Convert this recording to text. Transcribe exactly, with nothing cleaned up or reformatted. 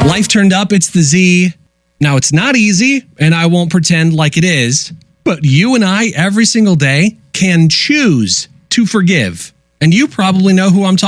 Life turned up, it's the Z. Now, it's not easy, and I won't pretend like it is, but you and I, every single day, can choose to forgive. And you probably know who I'm talking